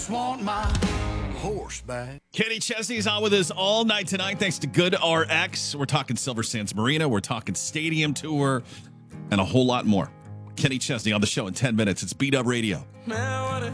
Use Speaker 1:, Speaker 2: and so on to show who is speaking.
Speaker 1: Want my horse back.
Speaker 2: Kenny Chesney's on with us all night tonight thanks to Good RX. We're talking Silver Sands Marina. We're talking stadium tour and a whole lot more. Kenny Chesney on the show in 10 minutes. It's Beat Up Radio.